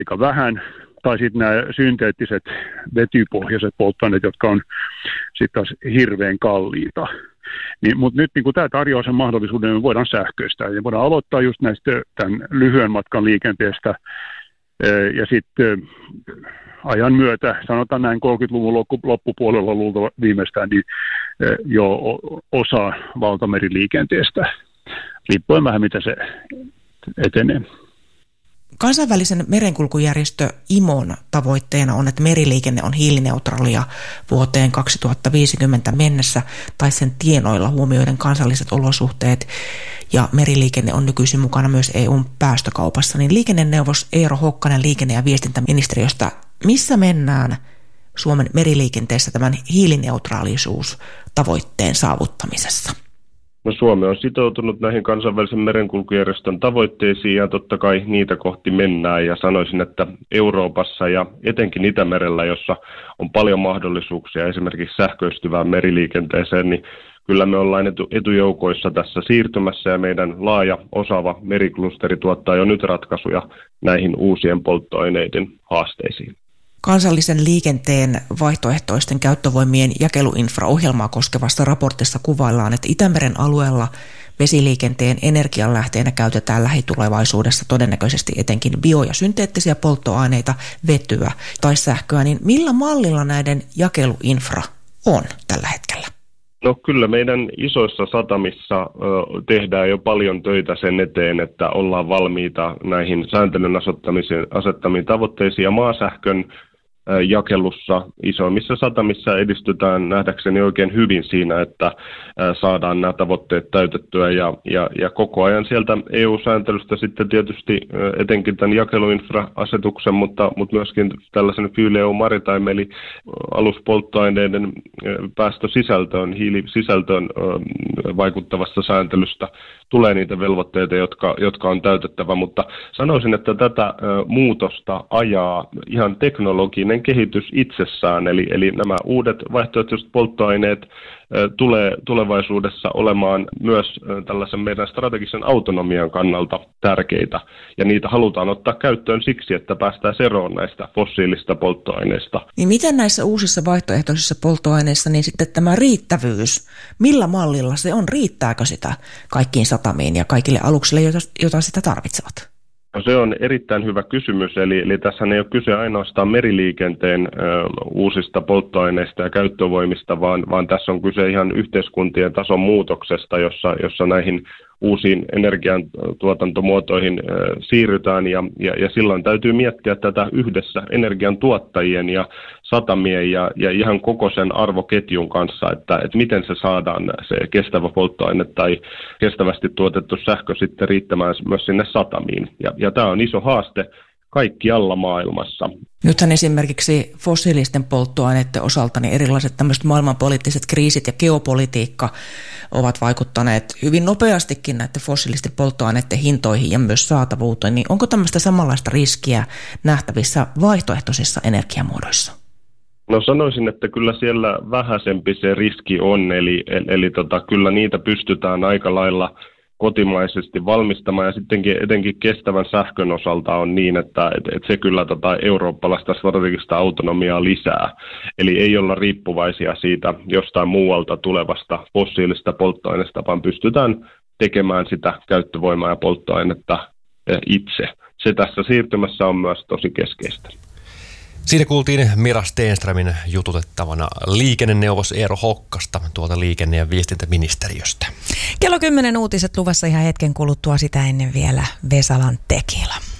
aika vähän, tai sitten nämä synteettiset vetypohjaiset polttoaineet, jotka on sitten taas hirveän kalliita. Mutta nyt niin tämä tarjoaa sen mahdollisuuden, että me voidaan sähköistää ja voidaan aloittaa just näistä tämän lyhyen matkan liikenteestä ja sitten ajan myötä, sanotaan näin 30-luvun loppupuolella luultava viimeistään, niin jo osa valtameriliikenteestä, riippuen vähän mitä se etenee. Kansainvälisen merenkulkujärjestö IMOn tavoitteena on, että meriliikenne on hiilineutraalia vuoteen 2050 mennessä tai sen tienoilla huomioiden kansalliset olosuhteet, ja meriliikenne on nykyisin mukana myös EUn päästökaupassa. Niin liikenneneuvos Eero Hokkanen liikenne- ja viestintäministeriöstä, missä mennään Suomen meriliikenteessä tämän hiilineutraalisuustavoitteen saavuttamisessa? No, Suomi on sitoutunut näihin kansainvälisen merenkulkujärjestön tavoitteisiin ja totta kai niitä kohti mennään, ja sanoisin, että Euroopassa ja etenkin Itämerellä, jossa on paljon mahdollisuuksia esimerkiksi sähköistyvään meriliikenteeseen, niin kyllä me ollaan etujoukoissa tässä siirtymässä, ja meidän laaja osaava meriklusteri tuottaa jo nyt ratkaisuja näihin uusien polttoaineiden haasteisiin. Kansallisen liikenteen vaihtoehtoisten käyttövoimien jakeluinfraohjelmaa koskevassa raportissa kuvaillaan, että Itämeren alueella vesiliikenteen energianlähteenä käytetään lähitulevaisuudessa todennäköisesti etenkin bio- ja synteettisiä polttoaineita, vetyä tai sähköä. Niin millä mallilla näiden jakeluinfra on tällä hetkellä? No, kyllä meidän isoissa satamissa tehdään jo paljon töitä sen eteen, että ollaan valmiita näihin sääntelyn asettamiin tavoitteisiin, ja maasähkön jakelussa isoimmissa satamissa edistytään nähdäkseni oikein hyvin siinä, että saadaan nämä tavoitteet täytettyä, ja koko ajan sieltä EU-sääntelystä sitten tietysti etenkin tämän jakeluinfra-asetuksen, mutta myöskin tällaisen Fuel EU Maritime eli aluspolttoaineiden päästösisältöön, hiilisisältöön vaikuttavasta sääntelystä tulee niitä velvoitteita, jotka on täytettävä, mutta sanoisin, että tätä muutosta ajaa ihan teknologinen kehitys itsessään, eli nämä uudet vaihtoehtoiset polttoaineet tulee tulevaisuudessa olemaan myös tällaisen meidän strategisen autonomian kannalta tärkeitä, ja niitä halutaan ottaa käyttöön siksi, että päästään eroon näistä fossiilista polttoaineista. Niin miten näissä uusissa vaihtoehtoisissa polttoaineissa niin sitten tämä riittävyys, millä mallilla se on, riittääkö sitä kaikkiin satamiin ja kaikille aluksille, joita sitä tarvitsevat? No, se on erittäin hyvä kysymys, eli tässä ei ole kyse ainoastaan meriliikenteen uusista polttoaineista ja käyttövoimista, vaan tässä on kyse ihan yhteiskuntien tason muutoksesta, jossa näihin uusiin energiantuotantomuotoihin siirrytään, ja silloin täytyy miettiä tätä yhdessä energiantuottajien ja satamien ja ihan koko sen arvoketjun kanssa, että miten se saadaan se kestävä polttoaine tai kestävästi tuotettu sähkö sitten riittämään myös sinne satamiin. Ja tämä on iso haaste kaikkialla maailmassa. Nythän esimerkiksi fossiilisten polttoaineiden osalta niin erilaiset tämmöiset maailmanpoliittiset kriisit ja geopolitiikka ovat vaikuttaneet hyvin nopeastikin näiden fossiilisten polttoaineiden hintoihin ja myös saatavuuteen. Niin onko tämmöistä samanlaista riskiä nähtävissä vaihtoehtoisissa energiamuodoissa? No, sanoisin, että kyllä siellä vähäisempi se riski on, eli kyllä niitä pystytään aika lailla kotimaisesti valmistamaan, ja sittenkin etenkin kestävän sähkön osalta on niin, että se kyllä eurooppalaista strategista autonomiaa lisää. Eli ei olla riippuvaisia siitä jostain muualta tulevasta fossiilista polttoaineesta, vaan pystytään tekemään sitä käyttövoimaa ja polttoainetta itse. Se tässä siirtymässä on myös tosi keskeistä. Siinä kuultiin Mira Stenströmin jututettavana liikenneneuvos Eero Hokkasta tuolta liikenne- ja viestintäministeriöstä. Kello 10 uutiset luvassa ihan hetken kuluttua, sitä ennen vielä Vesalan Tekila.